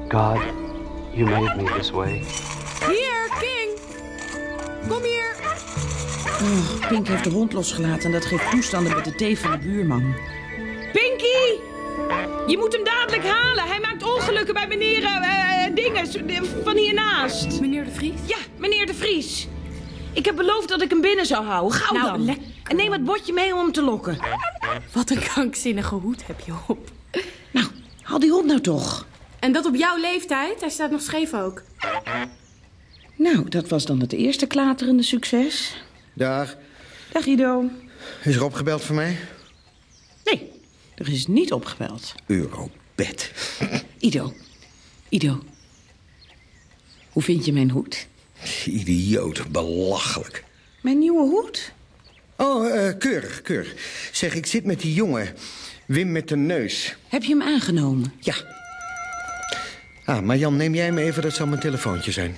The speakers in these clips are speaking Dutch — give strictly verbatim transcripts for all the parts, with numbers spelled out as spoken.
God, you made me this way. Hier, King! Kom hier! Oh, Pink heeft de hond losgelaten en dat geeft toestanden met de thee van de buurman. Pinky! Je moet hem dadelijk halen. Hij maakt ongelukken bij meneer uh, Dinges van hiernaast. Meneer de Vries? Ja, meneer de Vries. Ik heb beloofd dat ik hem binnen zou houden. Gauw nou, dan. Lekker. En neem het bordje mee om hem te lokken. Wat een krankzinnige hoed heb je op. Nou, haal die hond nou toch. En dat op jouw leeftijd? Hij staat nog scheef ook. Nou, dat was dan het eerste klaterende succes. Dag. Dag, Ido. Is er opgebeld voor mij? Nee, er is niet opgebeld. Eurobed. Ido, Ido. Hoe vind je mijn hoed? Idioot, belachelijk. Mijn nieuwe hoed? Oh, uh, keurig, keurig. Zeg, ik zit met die jongen. Wim met de neus. Heb je hem aangenomen? Ja. Ah, maar Jan, neem jij me even, dat zal mijn telefoontje zijn.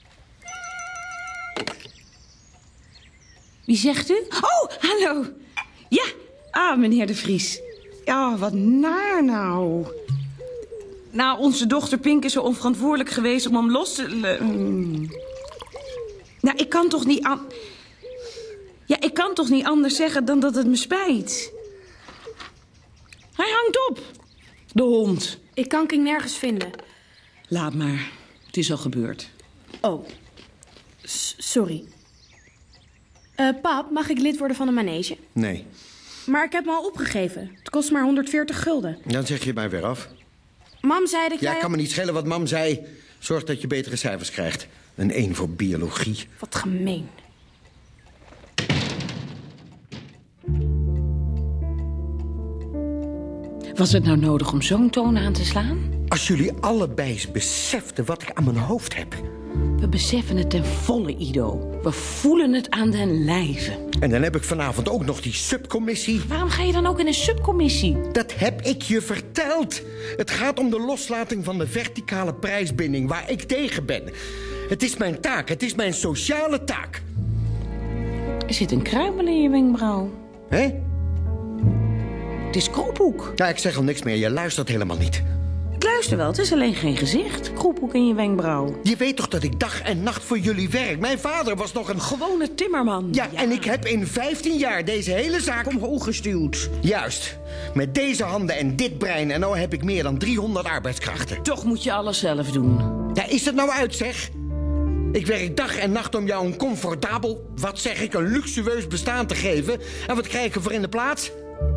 Wie zegt u? Oh, hallo. Ja, ah, meneer de Vries. Ja, wat naar nou. Nou, onze dochter Pink is zo onverantwoordelijk geweest om hem los te... Mm. Nou, ik kan toch niet... An... Ja, ik kan toch niet anders zeggen dan dat het me spijt. Hij hangt op. De hond. Ik kan King nergens vinden. Laat maar. Het is al gebeurd. Oh. S- sorry. Uh, pap, mag ik lid worden van de manege? Nee. Maar ik heb me al opgegeven. Het kost maar honderdveertig gulden. Dan zeg je mij weer af. Mam zei dat Ja, jij... kan me niet schelen wat mam zei. Zorg dat je betere cijfers krijgt. Een één voor biologie. Wat gemeen. Was het nou nodig om zo'n toon aan te slaan? Als jullie allebei eens beseften wat ik aan mijn hoofd heb. We beseffen het ten volle, Ido. We voelen het aan den lijve. En dan heb ik vanavond ook nog die subcommissie. Waarom ga je dan ook in een subcommissie? Dat heb ik je verteld. Het gaat om de loslating van de verticale prijsbinding waar ik tegen ben. Het is mijn taak, het is mijn sociale taak. Er zit een kruimel in je wenkbrauw. Hé? Het is kroephoek. Ja, ik zeg al niks meer, je luistert helemaal niet. Ik luister wel, het is alleen geen gezicht. Kroephoek in je wenkbrauw. Je weet toch dat ik dag en nacht voor jullie werk? Mijn vader was nog een... Gewone timmerman. Ja, ja, en ik heb in vijftien jaar deze hele zaak... omhoog gestuwd. Juist. Met deze handen en dit brein. En nou heb ik meer dan driehonderd arbeidskrachten. Toch moet je alles zelf doen. Ja, is het nou uit, zeg? Ik werk dag en nacht om jou een comfortabel... wat zeg ik, een luxueus bestaan te geven. En wat krijg ik ervoor in de plaats?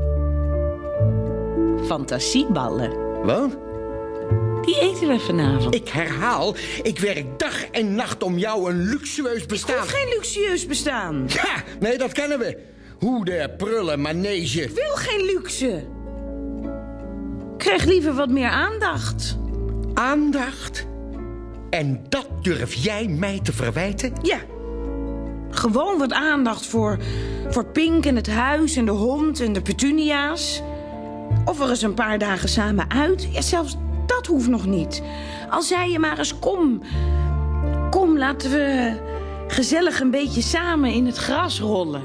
Fantasieballen. Wat? Die eten we vanavond. Ik herhaal, ik werk dag en nacht om jou een luxueus bestaan... Ik hoef geen luxueus bestaan. Ja, nee, dat kennen we. Hoeden, prullen, manege. Ik wil geen luxe. Ik krijg liever wat meer aandacht. Aandacht? En dat durf jij mij te verwijten? Ja. Gewoon wat aandacht voor, voor Pink en het huis en de hond en de petunia's. Of er eens een paar dagen samen uit. Ja, zelfs dat hoeft nog niet. Al zei je maar eens, kom. Kom, laten we gezellig een beetje samen in het gras rollen.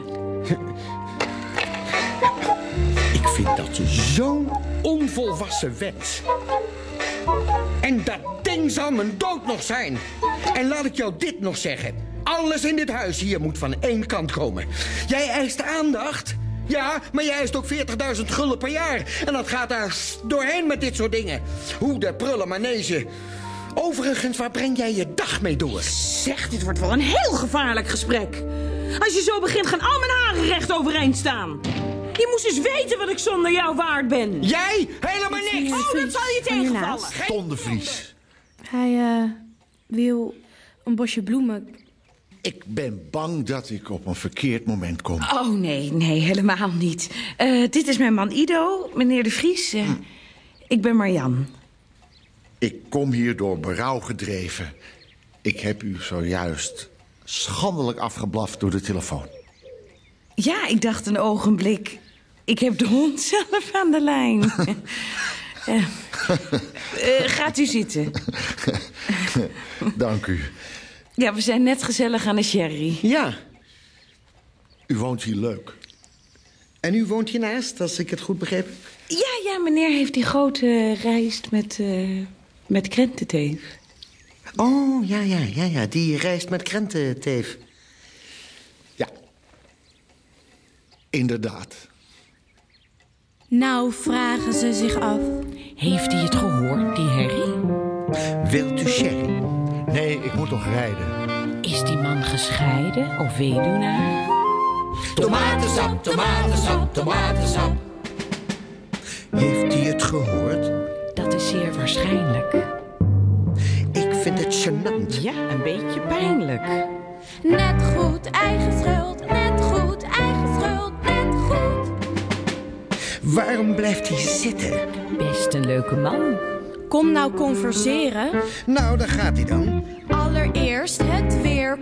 Ik vind dat zo'n onvolwassen wens. En dat ding zal mijn dood nog zijn. En laat ik jou dit nog zeggen. Alles in dit huis hier moet van één kant komen. Jij eist aandacht... Ja, maar jij eist ook veertigduizend gulden per jaar. En dat gaat daar doorheen met dit soort dingen. Hoeden, prullen, manege. Overigens, waar breng jij je dag mee door? Zeg, dit wordt wel een heel gevaarlijk gesprek. Als je zo begint, gaan al mijn haren recht overeind staan. Je moest eens weten wat ik zonder jou waard ben. Jij? Helemaal niks. Oh, dat zal je tegenvallen. Ton de Vries. Hij uh, wil een bosje bloemen. Ik ben bang dat ik op een verkeerd moment kom. Oh, nee, nee, helemaal niet. Uh, dit is mijn man Ido, meneer de Vries. Uh, hm. Ik ben Marjan. Ik kom hier door berouw gedreven. Ik heb u zojuist schandelijk afgeblaft door de telefoon. Ja, ik dacht een ogenblik. Ik heb de hond zelf aan de lijn. uh, uh, gaat u zitten. Dank u. Ja, we zijn net gezellig aan de sherry. Ja. U woont hier leuk. En u woont hiernaast, als ik het goed begreep? Ja, ja, meneer heeft die grote rijst met uh, Met krententeef. Oh, ja, ja, ja, ja. Die reist met krententeef. Ja. Inderdaad. Nou vragen ze zich af. Heeft hij het gehoord, die herrie? Wilt u sherry? Nee, ik moet nog rijden. Is die man gescheiden of weduwnaar? Tomatensap, tomatensap, tomatensap. Heeft hij het gehoord? Dat is zeer waarschijnlijk. Ik vind het gênant. Ja, een beetje pijnlijk. Net goed, eigen schuld. Net goed, eigen schuld. Net goed. Waarom blijft hij zitten? Best een leuke man. Kom nou converseren. Nou, daar gaat hij dan. Allereerst het